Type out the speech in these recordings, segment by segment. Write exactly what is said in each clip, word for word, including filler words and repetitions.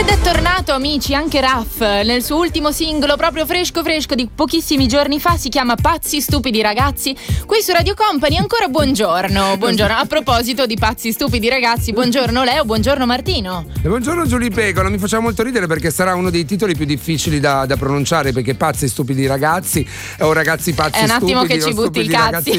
Ed è tornato, amici, anche Raff nel suo ultimo singolo, proprio fresco fresco di pochissimi giorni fa, si chiama Pazzi Stupidi Ragazzi, qui su Radio Company. Ancora buongiorno, buongiorno. A proposito di Pazzi Stupidi Ragazzi, buongiorno Leo, buongiorno Martino. E buongiorno Giulia Pecora, mi faceva molto ridere perché sarà uno dei titoli più difficili da, da pronunciare, perché Pazzi Stupidi Ragazzi o Ragazzi Pazzi Stupidi. È un attimo che ci butti i cazzi.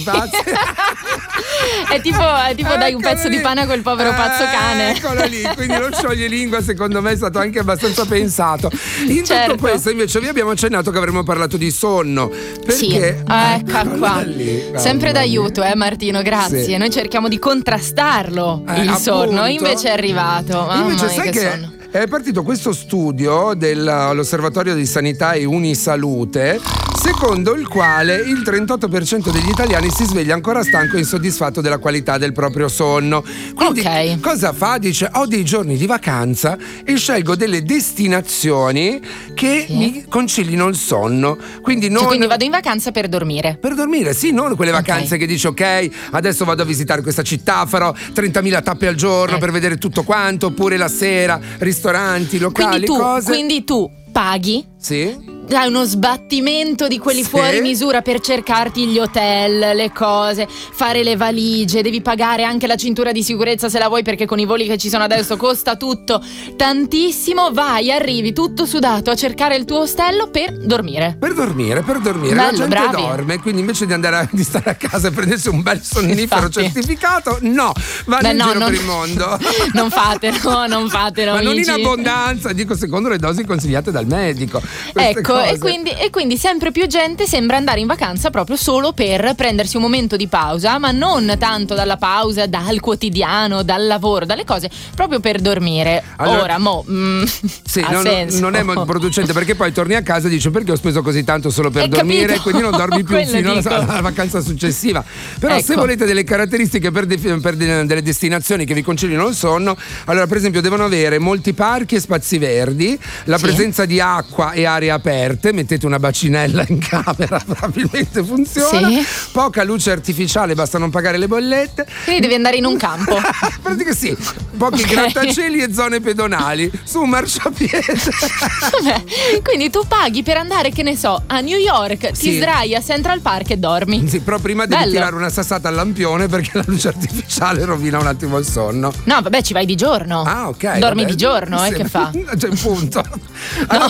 È tipo, è tipo dai un pezzo lì di pane a quel povero eh, pazzo cane. Eccolo lì, quindi lo scioglilingua secondo me è stato anche abbastanza pensato. In certo. tutto questo invece vi abbiamo accennato che avremmo parlato di sonno. Perché sì. Ecco qua. Lì, sempre d'aiuto, eh Martino, grazie. Sì. Noi cerchiamo di contrastarlo eh, il appunto. sonno, invece è arrivato. Mamma invece mia, sai che, che sonno. È partito questo studio dell'Osservatorio di Sanità e Unisalute, secondo il quale il trentotto per cento degli italiani si sveglia ancora stanco e insoddisfatto della qualità del proprio sonno. Quindi okay. cosa fa? Dice: ho dei giorni di vacanza e scelgo delle destinazioni che sì. mi concilino il sonno. Quindi, non... cioè, quindi vado in vacanza per dormire. Per dormire, sì, non quelle vacanze okay. che dici ok, adesso vado a visitare questa città, farò trentamila tappe al giorno eh. per vedere tutto quanto, oppure la sera, ristoranti, locali, quindi tu, cose. Quindi tu paghi? Sì. Dai uno sbattimento di quelli sì. fuori misura per cercarti gli hotel, le cose, fare le valigie, devi pagare anche la cintura di sicurezza se la vuoi, perché con i voli che ci sono adesso costa tutto tantissimo. Vai, arrivi tutto sudato a cercare il tuo ostello per dormire. Per dormire, per dormire. Bello, la gente bravi. dorme, quindi invece di andare a, di stare a casa e prendersi un bel sonnifero certificato, no, vanno Beh, in no, giro non, per il mondo. Non fatelo, non fatelo. Ma amici. non in abbondanza, dico secondo le dosi consigliate dal medico. Ecco, cose. e quindi, e quindi sempre più gente sembra andare in vacanza proprio solo per prendersi un momento di pausa, ma non tanto dalla pausa, dal quotidiano, dal lavoro, dalle cose, proprio per dormire. Allora, Ora, mo, mm, sì, ha no, senso. non è molto producente, perché poi torni a casa e dici: perché ho speso così tanto solo per Hai dormire? capito? Quindi non dormi più fino alla, dico. alla vacanza successiva. Però ecco. se volete delle caratteristiche per, de- per de- delle destinazioni che vi conciliano il sonno, allora per esempio devono avere molti parchi e spazi verdi, la sì. presenza di acqua e aree aperte, mettete una bacinella in camera, probabilmente funziona, sì. poca luce artificiale, basta non pagare le bollette, quindi devi andare in un campo. praticamente sì, pochi okay. grattacieli e zone pedonali su un marciapiede. Vabbè, quindi tu paghi per andare, che ne so, a New York, ti sì. sdrai a Central Park e dormi. Sì, però prima devi Bello. tirare una sassata al lampione, perché la luce artificiale rovina un attimo il sonno. No, vabbè, ci vai di giorno. Ah, ok. Dormi vabbè. di giorno, sì. eh, che fa? C'è un punto. No.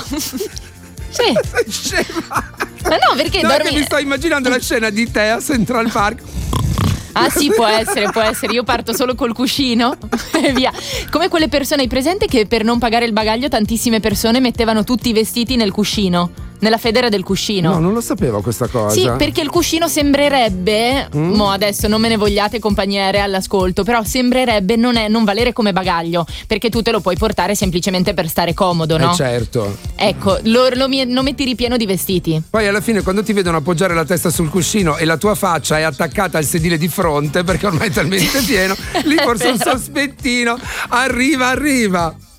Sì. Sei scema. Ma no, perché no, dormi... che mi sto immaginando la scena di te a Central Park. Ah sì, può essere, può essere. Io parto solo col cuscino e via. Come quelle persone, hai presente che per non pagare il bagaglio tantissime persone mettevano tutti i vestiti nel cuscino? Nella federa del cuscino. No, non lo sapevo questa cosa. Sì, perché il cuscino sembrerebbe, mm? mo adesso non me ne vogliate compagnie aeree all'ascolto, però sembrerebbe non, è, non valere come bagaglio, perché tu te lo puoi portare semplicemente per stare comodo, no? Eh certo. Ecco, lo, lo, lo metti ripieno di vestiti. Poi alla fine quando ti vedono appoggiare la testa sul cuscino e la tua faccia è attaccata al sedile di fronte, perché ormai è talmente pieno, lì forse un sospettino arriva, arriva.